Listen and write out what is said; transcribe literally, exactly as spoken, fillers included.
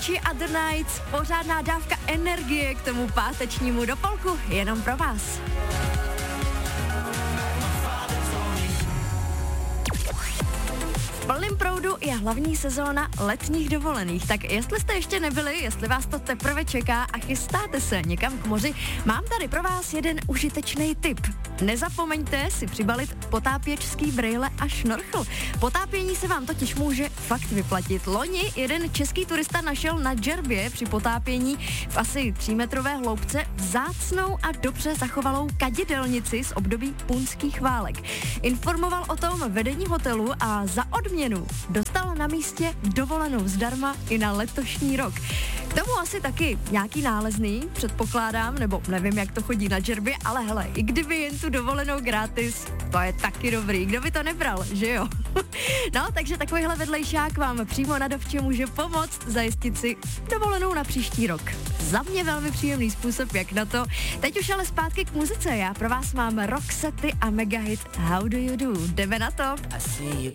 Avicii a The Nights, pořádná dávka energie k tomu pátečnímu dopolku, jenom pro vás. V plném proudu je hlavní sezóna letních dovolených, tak jestli jste ještě nebyli, jestli vás to teprve čeká a chystáte se někam k moři, mám tady pro vás jeden užitečný tip. Nezapomeňte si přibalit potápěčský brejle a šnorchl. Potápění se vám totiž může fakt vyplatit. Loni jeden český turista našel na džerbě při potápění v asi třímetrové hloubce vzácnou a dobře zachovalou kadidelnici z období punských válek. Informoval o tom vedení hotelu a za odměnu dostal na místě dovolenou zdarma i na letošní rok. K tomu asi taky nějaký nálezný, předpokládám, nebo nevím, jak to chodí na džerbě, ale hele, i kdyby jen tu dovolenou gratis, to je taky dobrý, kdo by to nebral, že jo? No, takže takovýhle vedlejšák vám přímo na dovče může pomoct zajistit si dovolenou na příští rok. Za mě velmi příjemný způsob, jak na to. Teď už ale zpátky k muzice, já pro vás mám Roxette a megahit How Do You Do. Jdeme na to.